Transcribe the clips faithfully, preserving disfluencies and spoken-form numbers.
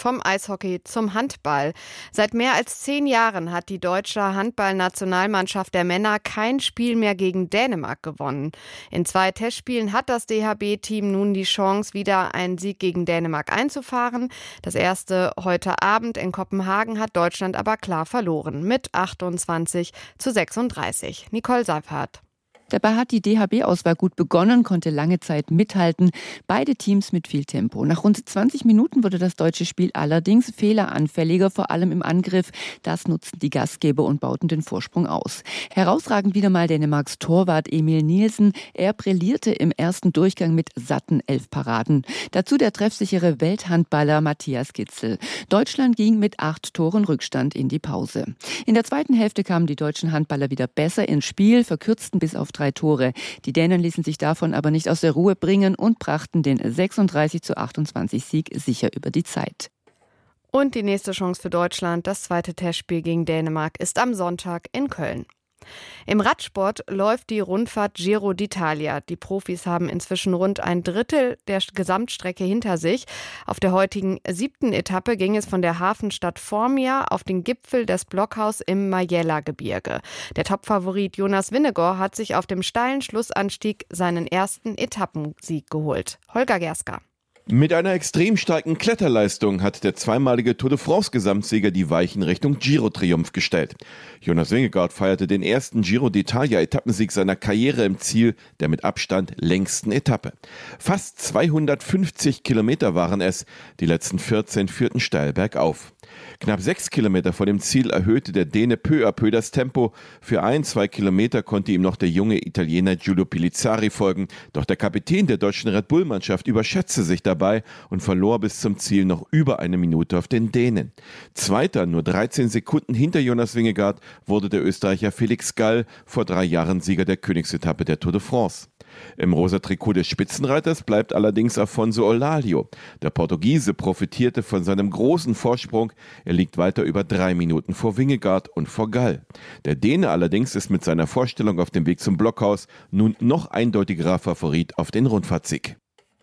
vom Eishockey zum Handball. Seit mehr als zehn Jahren hat die deutsche Handballnationalmannschaft der Männer kein Spiel mehr gegen Dänemark gewonnen. In zwei Testspielen hat das D H B-Team nun die Chance, wieder einen Sieg gegen Dänemark einzufahren. Das erste heute Abend in Kopenhagen hat Deutschland aber klar verloren mit achtundzwanzig zu sechsunddreißig. Nicole Seifert. Dabei hat die D H B-Auswahl gut begonnen, konnte lange Zeit mithalten. Beide Teams mit viel Tempo. Nach rund zwanzig Minuten wurde das deutsche Spiel allerdings fehleranfälliger, vor allem im Angriff. Das nutzten die Gastgeber und bauten den Vorsprung aus. Herausragend wieder mal Dänemarks Torwart Emil Nielsen. Er brillierte im ersten Durchgang mit satten elf Paraden. Dazu der treffsichere Welthandballer Matthias Gitzel. Deutschland ging mit acht Toren Rückstand in die Pause. In der zweiten Hälfte kamen die deutschen Handballer wieder besser ins Spiel, verkürzten bis auf drei Tore. Die Dänen ließen sich davon aber nicht aus der Ruhe bringen und brachten den sechsunddreißig zu achtundzwanzig Sieg sicher über die Zeit. Und die nächste Chance für Deutschland, das zweite Testspiel gegen Dänemark, ist am Sonntag in Köln. Im Radsport läuft die Rundfahrt Giro d'Italia. Die Profis haben inzwischen rund ein Drittel der Gesamtstrecke hinter sich. Auf der heutigen siebten Etappe ging es von der Hafenstadt Formia auf den Gipfel des Blockhaus im Majella-Gebirge. Der Topfavorit Jonas Vingegaard hat sich auf dem steilen Schlussanstieg seinen ersten Etappensieg geholt. Holger Gerska. Mit einer extrem starken Kletterleistung hat der zweimalige Tour de France-Gesamtsieger die Weichen Richtung Giro-Triumph gestellt. Jonas Vingegaard feierte den ersten Giro d'Italia-Etappensieg seiner Karriere im Ziel der mit Abstand längsten Etappe. Fast zweihundertfünfzig Kilometer waren es, die letzten vierzehn führten steil bergauf. Knapp sechs Kilometer vor dem Ziel erhöhte der Däne peu à peu das Tempo. Für ein, zwei Kilometer konnte ihm noch der junge Italiener Giulio Pilizzari folgen. Doch der Kapitän der deutschen Red Bull-Mannschaft überschätzte sich dabei und verlor bis zum Ziel noch über eine Minute auf den Dänen. Zweiter, nur dreizehn Sekunden hinter Jonas Vingegaard, wurde der Österreicher Felix Gall, vor drei Jahren Sieger der Königsetappe der Tour de France. Im rosa Trikot des Spitzenreiters bleibt allerdings Afonso Olalio. Der Portugiese profitierte von seinem großen Vorsprung. Er liegt weiter über drei Minuten vor Vingegaard und vor Gall. Der Däne allerdings ist mit seiner Vorstellung auf dem Weg zum Blockhaus nun noch eindeutigerer Favorit auf den Rundfahrtsieg.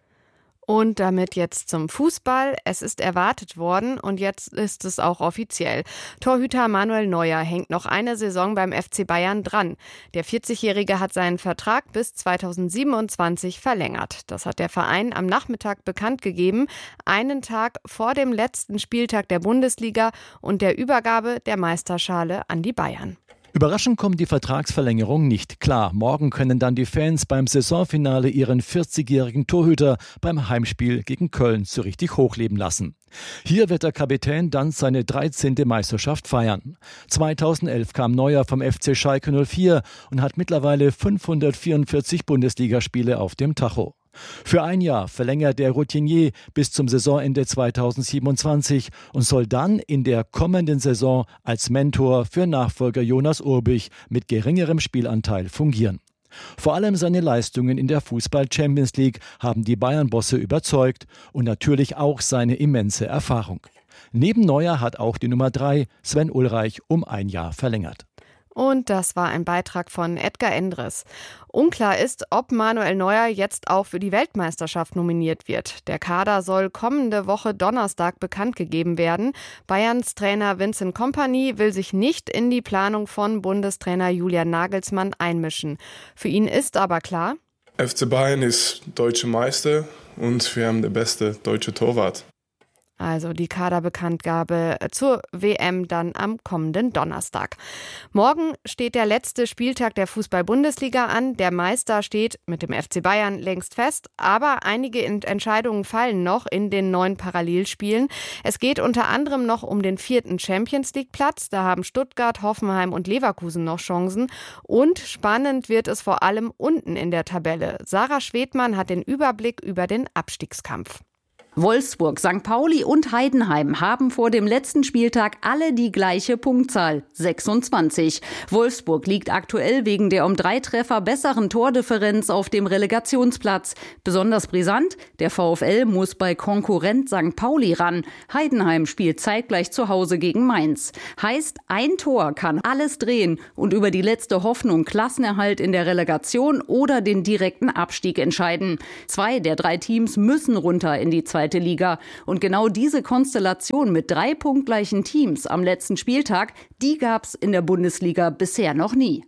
Und damit jetzt zum Fußball. Es ist erwartet worden und jetzt ist es auch offiziell. Torhüter Manuel Neuer hängt noch eine Saison beim F C Bayern dran. Der vierzigjährige hat seinen Vertrag bis zweitausendsiebenundzwanzig verlängert. Das hat der Verein am Nachmittag bekannt gegeben, einen Tag vor dem letzten Spieltag der Bundesliga und der Übergabe der Meisterschale an die Bayern. Überraschend kommt die Vertragsverlängerung nicht. Klar, morgen können dann die Fans beim Saisonfinale ihren vierzigjährigen Torhüter beim Heimspiel gegen Köln so richtig hochleben lassen. Hier wird der Kapitän dann seine dreizehnte Meisterschaft feiern. zweitausendelf kam Neuer vom F C Schalke null vier und hat mittlerweile fünfhundertvierundvierzig Bundesligaspiele auf dem Tacho. Für ein Jahr verlängert der Routinier bis zum Saisonende zweitausendsiebenundzwanzig und soll dann in der kommenden Saison als Mentor für Nachfolger Jonas Urbich mit geringerem Spielanteil fungieren. Vor allem seine Leistungen in der Fußball-Champions League haben die Bayern-Bosse überzeugt und natürlich auch seine immense Erfahrung. Neben Neuer hat auch die Nummer drei, Sven Ulreich, um ein Jahr verlängert. Und das war ein Beitrag von Edgar Endres. Unklar ist, ob Manuel Neuer jetzt auch für die Weltmeisterschaft nominiert wird. Der Kader soll kommende Woche Donnerstag bekannt gegeben werden. Bayerns Trainer Vincent Kompany will sich nicht in die Planung von Bundestrainer Julian Nagelsmann einmischen. Für ihn ist aber klar: F C Bayern ist deutscher Meister und wir haben den besten deutschen Torwart. Also die Kaderbekanntgabe zur W M dann am kommenden Donnerstag. Morgen steht der letzte Spieltag der Fußball-Bundesliga an. Der Meister steht mit dem F C Bayern längst fest, aber einige Entscheidungen fallen noch in den neuen Parallelspielen. Es geht unter anderem noch um den vierten Champions-League-Platz. Da haben Stuttgart, Hoffenheim und Leverkusen noch Chancen. Und spannend wird es vor allem unten in der Tabelle. Sarah Schwedmann hat den Überblick über den Abstiegskampf. Wolfsburg, Sankt Pauli und Heidenheim haben vor dem letzten Spieltag alle die gleiche Punktzahl, sechsundzwanzig. Wolfsburg liegt aktuell wegen der um drei Treffer besseren Tordifferenz auf dem Relegationsplatz. Besonders brisant, der VfL muss bei Konkurrent Sankt Pauli ran. Heidenheim spielt zeitgleich zu Hause gegen Mainz. Heißt, ein Tor kann alles drehen und über die letzte Hoffnung Klassenerhalt in der Relegation oder den direkten Abstieg entscheiden. Zwei der drei Teams müssen runter in die zweite zweite Liga. Und genau diese Konstellation mit drei punktgleichen Teams am letzten Spieltag, die gab's in der Bundesliga bisher noch nie.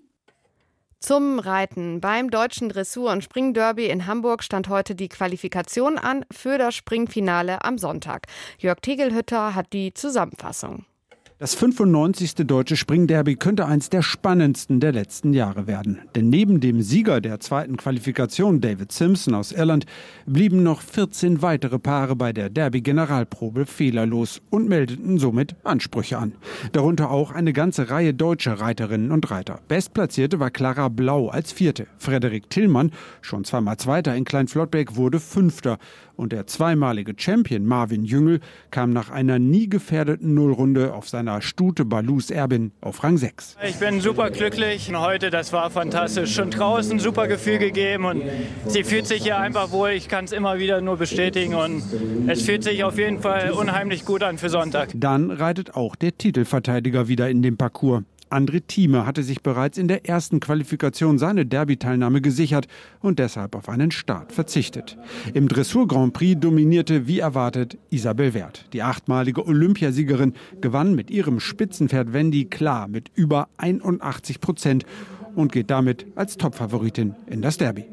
Zum Reiten. Beim Deutschen Dressur- und Springderby in Hamburg stand heute die Qualifikation an für das Springfinale am Sonntag. Jörg Tegelhütter hat die Zusammenfassung. Das fünfundneunzigste Deutsche Springderby könnte eins der spannendsten der letzten Jahre werden. Denn neben dem Sieger der zweiten Qualifikation, David Simpson aus Irland, blieben noch vierzehn weitere Paare bei der Derby-Generalprobe fehlerlos und meldeten somit Ansprüche an. Darunter auch eine ganze Reihe deutscher Reiterinnen und Reiter. Bestplatzierte war Clara Blau als Vierte. Frederik Tillmann, schon zweimal Zweiter in Kleinflottbeck, wurde Fünfter. Und der zweimalige Champion Marvin Jüngel kam nach einer nie gefährdeten Nullrunde auf seiner Stute Balus Erbin auf Rang sechs. Ich bin super glücklich heute, das war fantastisch. Schon draußen super Gefühl gegeben und sie fühlt sich hier einfach wohl. Ich kann es immer wieder nur bestätigen und es fühlt sich auf jeden Fall unheimlich gut an für Sonntag. Dann reitet auch der Titelverteidiger wieder in den Parcours. André Thieme hatte sich bereits in der ersten Qualifikation seine Derby-Teilnahme gesichert und deshalb auf einen Start verzichtet. Im Dressur-Grand Prix dominierte wie erwartet Isabel Werth. Die achtmalige Olympiasiegerin gewann mit ihrem Spitzenpferd Wendy klar mit über einundachtzig Prozent und geht damit als Topfavoritin in das Derby.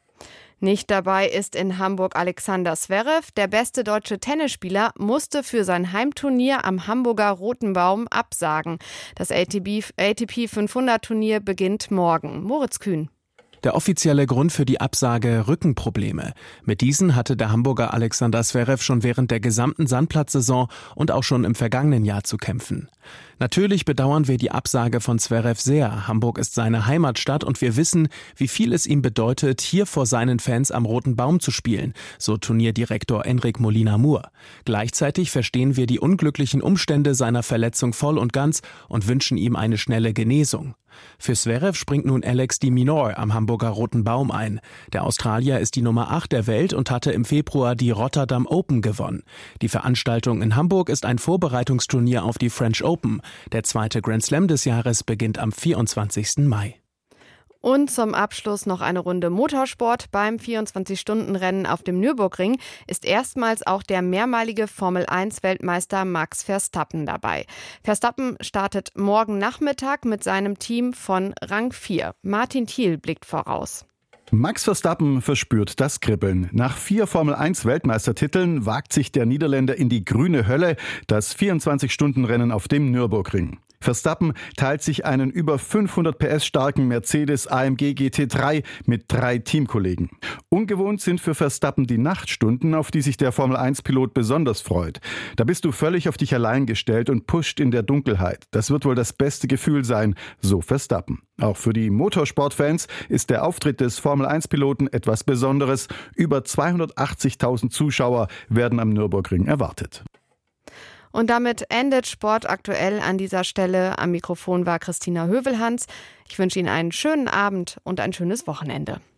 Nicht dabei ist in Hamburg Alexander Zverev. Der beste deutsche Tennisspieler musste für sein Heimturnier am Hamburger Roten Baum absagen. Das A T P fünfhundert-Turnier beginnt morgen. Moritz Kühn. Der offizielle Grund für die Absage: Rückenprobleme. Mit diesen hatte der Hamburger Alexander Zverev schon während der gesamten Sandplatzsaison und auch schon im vergangenen Jahr zu kämpfen. Natürlich bedauern wir die Absage von Zverev sehr. Hamburg ist seine Heimatstadt und wir wissen, wie viel es ihm bedeutet, hier vor seinen Fans am Roten Baum zu spielen, so Turnierdirektor Enric Molina-Mur. Gleichzeitig verstehen wir die unglücklichen Umstände seiner Verletzung voll und ganz und wünschen ihm eine schnelle Genesung. Für Zverev springt nun Alex de Minaur am Hamburger Roten Baum ein. Der Australier ist die Nummer acht der Welt und hatte im Februar die Rotterdam Open gewonnen. Die Veranstaltung in Hamburg ist ein Vorbereitungsturnier auf die French Open. Der zweite Grand Slam des Jahres beginnt am vierundzwanzigsten Mai. Und zum Abschluss noch eine Runde Motorsport. Beim vierundzwanzig-Stunden-Rennen auf dem Nürburgring ist erstmals auch der mehrmalige Formel eins Weltmeister Max Verstappen dabei. Verstappen startet morgen Nachmittag mit seinem Team von Rang vier. Martin Thiel blickt voraus. Max Verstappen verspürt das Kribbeln. Nach vier Formel eins Weltmeistertiteln wagt sich der Niederländer in die grüne Hölle, das vierundzwanzig-Stunden-Rennen auf dem Nürburgring. Verstappen teilt sich einen über fünfhundert P S starken Mercedes A M G G T drei mit drei Teamkollegen. Ungewohnt sind für Verstappen die Nachtstunden, auf die sich der Formel eins Pilot besonders freut. Da bist du völlig auf dich allein gestellt und pusht in der Dunkelheit. Das wird wohl das beste Gefühl sein, so Verstappen. Auch für die Motorsportfans ist der Auftritt des Formel eins Piloten etwas Besonderes. Über zweihundertachtzigtausend Zuschauer werden am Nürburgring erwartet. Und damit endet Sport aktuell an dieser Stelle. Am Mikrofon war Christina Hövelhans. Ich wünsche Ihnen einen schönen Abend und ein schönes Wochenende.